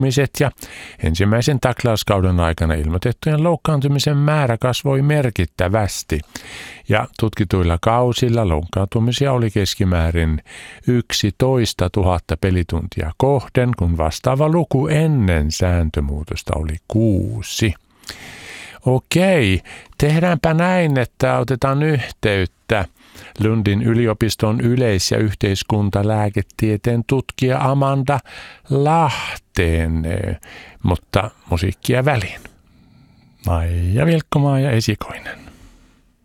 ja ensimmäisen taklauskauden aikana ilmoitettujen loukkaantumisen määrä kasvoi merkittävästi. Ja tutkituilla kausilla loukkaantumisia oli keskimäärin 11 000 pelituntia kohden, kun vastaava luku ennen sääntömuutosta oli 6. Okei, tehdäänpä näin, että otetaan yhteyttä Lundin yliopiston yleis- ja yhteiskuntalääketieteen tutkija Amanda Lahteen, mutta musiikkia väliin. Maija Vilkkomaa ja Esikoinen.